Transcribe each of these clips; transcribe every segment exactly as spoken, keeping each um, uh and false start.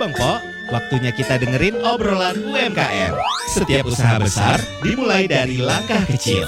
Abang Po, waktunya kita dengerin obrolan U M K M. Setiap usaha besar dimulai dari langkah kecil.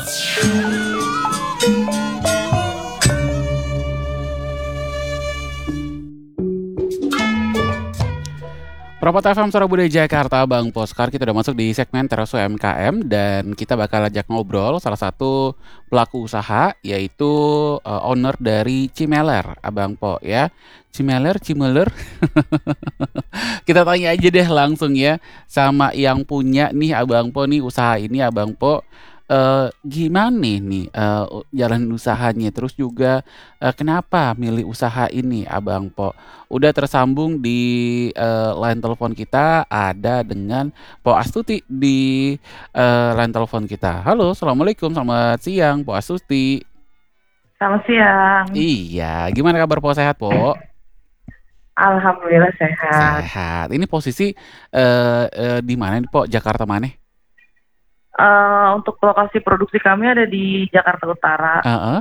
Propot F M Suara Budaya Jakarta, Bang Po. Sekarang kita udah masuk di segmen Teras U M K M dan kita bakal ajak ngobrol salah satu pelaku usaha, yaitu uh, owner dari Cimeler, Abang Po ya. Cimeler, Cimeler. Kita tanya aja deh langsung ya sama yang punya nih Abang Po nih usaha ini, Abang Po. Uh, gimana nih uh, jalan usahanya, terus juga uh, kenapa milih usaha ini, Abang Po? Udah tersambung di uh, line telepon kita, ada dengan Po Astuti di uh, line telepon kita. Halo, assalamualaikum, selamat siang Po Astuti. Selamat siang. Iya, gimana kabar Po, sehat Po? Alhamdulillah sehat. Sehat. Ini posisi uh, uh, di mana nih Po? Jakarta mana? Uh, untuk lokasi produksi kami ada di Jakarta Utara. Uh-uh.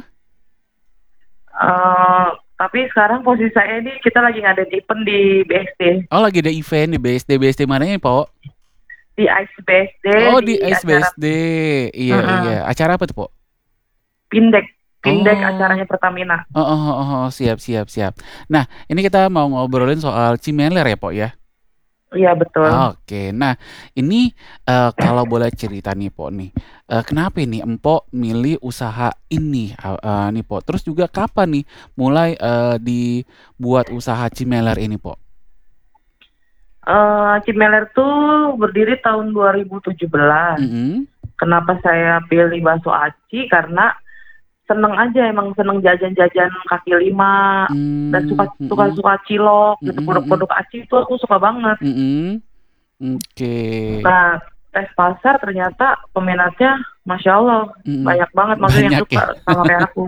Uh, tapi sekarang posisi saya ini kita lagi ngadain event di B S D. Oh, lagi ada event di B S D. B S D mananya Po? Di Ice B S D. Oh, di, di Ice acara... B S D. Iya, uh-uh. iya. Acara apa tuh Po? Pindek. Pindek oh. Acaranya Pertamina. Oh, oh, oh, oh, siap, siap, siap. Nah, ini kita mau ngobrolin soal Cimeler ya Po ya? Iya betul. Oke, nah ini uh, kalau boleh cerita nih Po nih, uh, kenapa nih Empok milih usaha ini uh, uh, nih Po? Terus juga kapan nih mulai uh, dibuat usaha Cimeler ini Po? Uh, Cimeler tuh berdiri tahun dua ribu tujuh belas. Mm-hmm. Kenapa saya pilih bakso aci? Karena seneng aja, emang seneng jajan-jajan kaki lima mm, dan suka mm, suka suka cilok mm, gitu, produk-produk aci itu aku suka banget. Mm, Oke. Okay. Nah, tes pasar ternyata peminatnya, masya Allah, mm, banyak banget, maksudnya yang suka ya? Sama kayak aku.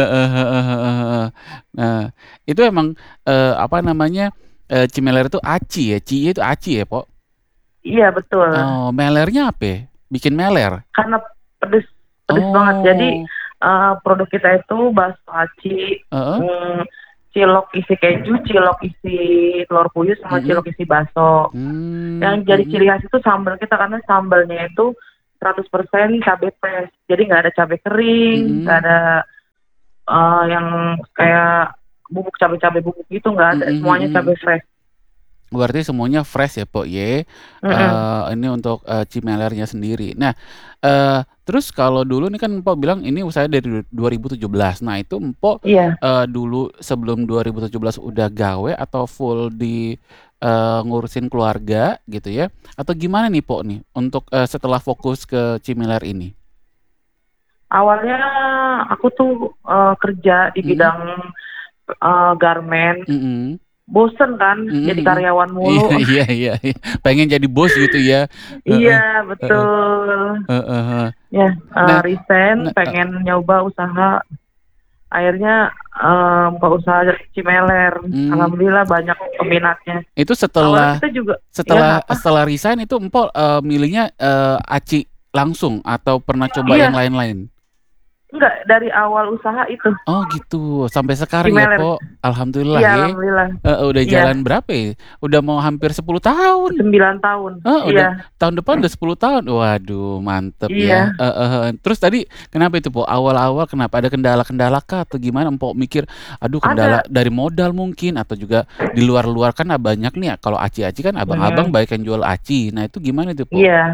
Nah, itu emang uh, apa namanya uh, Cimeler itu aci ya, Ci itu aci ya, Po? Iya betul. Oh, melernya apa? Ya? Bikin meler? Karena pedes, pedes oh. banget. Jadi Uh, produk kita itu bakso aci, uh-huh. mm, cilok isi keju, cilok isi telur puyuh, sama uh-huh. cilok isi bakso. Uh-huh. Yang jadi ciri khas itu sambal kita, karena sambalnya itu seratus persen cabai fresh. Jadi nggak ada cabai kering, nggak uh-huh. ada uh, yang kayak bubuk cabai-cabai bubuk gitu, nggak ada. Uh-huh. Semuanya cabai fresh. Berarti semuanya fresh ya Po ye. Uh-huh. Uh, ini untuk uh, Cimelernya sendiri. Nah, uh, terus kalau dulu nih kan Empok bilang ini usaha dari dua ribu tujuh belas. Nah itu Empok yeah. uh, dulu sebelum dua ribu tujuh belas udah gawe atau full di uh, ngurusin keluarga gitu ya? Atau gimana nih Po nih untuk uh, setelah fokus ke Cimeler ini? Awalnya aku tuh uh, kerja di bidang mm-hmm. uh, garment. Mm-hmm. Bosen kan, mm-hmm. jadi karyawan mulu. Iya, iya, iya. Pengen jadi bos gitu ya. Iya, betul. Uh, uh, uh, uh. Ya, uh, nah, resign, nah, pengen uh, nyoba usaha. Akhirnya um, buka usaha Cimeler. Hmm. Alhamdulillah banyak peminatnya. Itu setelah kita juga, setelah ya, setelah resign itu Empok uh, milihnya uh, aci langsung atau pernah coba iya. yang lain-lain? Enggak, dari awal usaha itu. Oh gitu, sampai sekarang Cimeler. Ya Po. Alhamdulillah ya. ya. Alhamdulillah. Uh, udah ya. jalan berapa ya? Udah mau hampir sepuluh tahun. sembilan tahun. Oh, iya. udah tahun depan udah sepuluh tahun. Waduh, mantep iya. ya. Uh, uh, uh. Terus tadi kenapa itu Po? Awal-awal kenapa ada kendala-kendala kah atau gimana Empok mikir, aduh kendala ada. Dari modal mungkin atau juga di luar-luar kan banyak nih ya. Kalau aci-aci kan abang-abang hmm. banyak yang jual aci. Nah, itu gimana itu Po? Iya.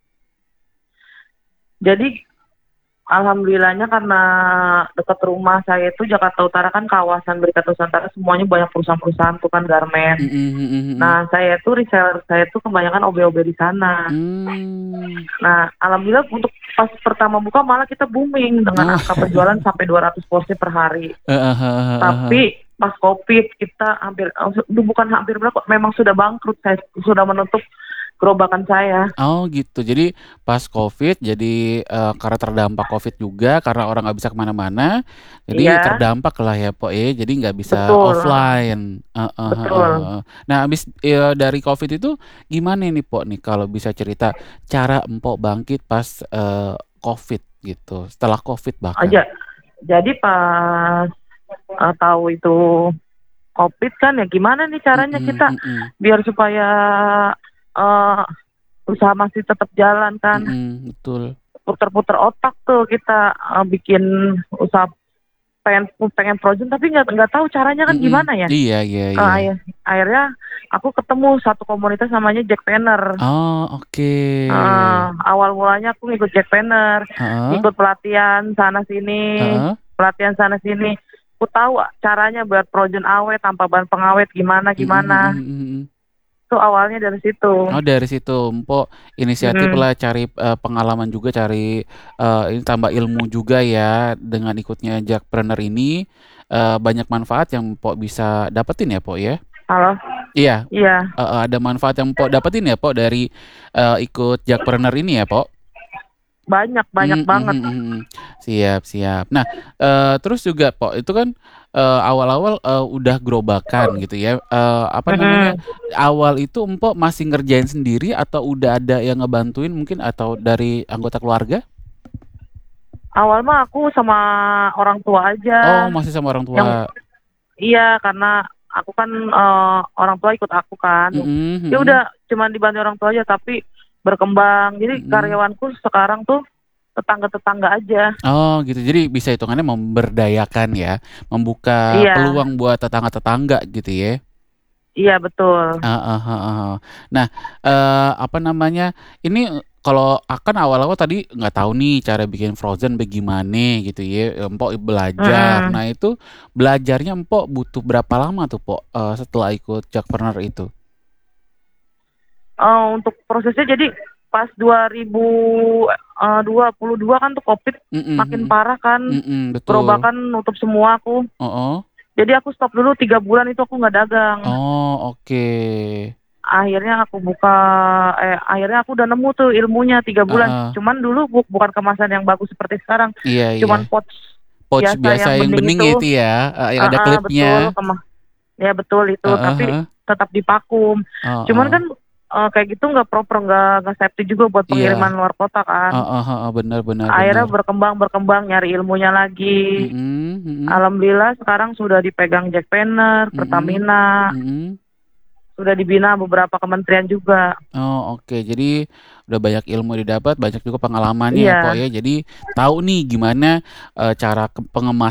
Jadi alhamdulillahnya karena dekat rumah saya itu Jakarta Utara kan kawasan Berikat Nusantara, semuanya banyak perusahaan-perusahaan tuh kan garment. Mm-hmm. Nah saya tuh reseller saya tuh kebanyakan O B O B di sana. Mm. Nah alhamdulillah untuk pas pertama buka malah kita booming dengan angka penjualan sampai dua ratus porsi per hari. Uh-huh. Tapi pas COVID kita hampir, bukan hampir berapa, memang sudah bangkrut, saya sudah menutup gerobakan saya. Oh gitu, jadi pas COVID, jadi uh, karena terdampak COVID juga, karena orang nggak bisa kemana-mana, jadi iya. terdampak lah ya Po ya, jadi nggak bisa Betul. offline. Uh, uh, Betul. Uh, uh. Nah abis uh, dari COVID itu gimana nih Po nih kalau bisa cerita cara Empok bangkit pas uh, COVID gitu, setelah COVID bahkan. Aja. Jadi pas uh, tahu itu Covid kan ya gimana nih caranya Mhm kita mhm. biar supaya, eee, usaha masih tetap jalan kan. Mhm, betul. Puter-puter otak tuh kita, eee, bikin usaha pengen pengen frozen tapi nggak nggak tahu caranya kan Mhm, gimana ya. iya iya Eee, iya. aya akhirnya aku ketemu satu komunitas namanya Jackpreneur. Oh, oke. Heeh, awal mulanya aku ngikut Jackpreneur, Heeh. ikut pelatihan sana sini, Heeh. pelatihan sana sini. Aku tahu caranya buat frozen awet tanpa bahan pengawet gimana Mhm mhm gimana. mhm mhm. Itu awalnya dari situ. Oh dari situ, Mpok inisiatif Mhm. lah cari, eee, pengalaman juga cari, eee, ini tambah ilmu juga ya dengan ikutnya Jackpreneur ini, eee, banyak manfaat yang Mpok bisa dapetin ya, Pok, ya? Halo? Iya, Iya. heeh, ada manfaat yang Mpok dapetin ya, Pok, dari, eee, ikut Jackpreneur ini ya, Pok? Banyak banyak Mmm, banget. mhm mhm, siap siap. Nah, eee, terus juga, Pok, itu kan, eee, awal-awal, eee, udah gerobakan gitu ya, eee, apa namanya, Mhm. awal itu Mpok masih ngerjain sendiri atau udah ada yang ngebantuin mungkin atau dari anggota keluarga? Awal mah aku sama orang tua Oh, aja, masih sama orang yang tua. iya karena aku kan, eee, orang tua ikut aku kan. Mhm Ya mhm. udah cuman dibantu orang tua aja tapi berkembang. Jadi Mhm. karyawanku sekarang tuh tetangga-tetangga aja. Oh gitu, jadi bisa hitungannya memberdayakan ya, membuka Iya. peluang buat tetangga-tetangga gitu ya? Iya betul. Heeh heeh heeh. Nah, eee, apa namanya, ini kalau akan awal-awal tadi nggak tahu nih cara bikin frozen begimane gitu ya, Mpok belajar. Mhm. Nah itu belajarnya Mpok butuh berapa lama tuh, Pok, eee, setelah ikut Jackpreneur itu? Eee, untuk prosesnya jadi pas dua ribu, eee, dua puluh dua kan tuh Covid Mhm makin mhm. parah kan, Mhm, betul. gerobakan nutup semua aku. Heeh. Jadi aku stop dulu tiga bulan itu aku nggak dagang. Oh, oke. Akhirnya aku buka eh, akhirnya aku udah nemu tuh ilmunya tiga bulan. Heeh. Cuman dulu bu bukan kemasan yang bagus seperti sekarang, Iya iya. cuman pouch Pouch biasa biasa yang yang bening bening itu. itu ya, eee, yang ada Heeh, betul klipnya. kema ya betul itu, Heeh tapi heeh. tetap divakum. Cuman Heeh. kan, eee, kayak gitu nggak proper, nggak nggak safety juga buat Iya. pengiriman luar kota kan. Heeh heeh, bener bener Akhirnya bener. berkembang berkembang nyari ilmunya lagi. Mhm mhm. Alhamdulillah sekarang sudah dipegang Jackpreneur, Mhm, Pertamina. mhm. Sudah dibina beberapa kementerian juga. Oh oke, jadi udah banyak ilmu didapat, banyak juga pengalamannya ya, Pok, Iya. ya. Jadi tahu nih gimana, eee, cara ke pengemas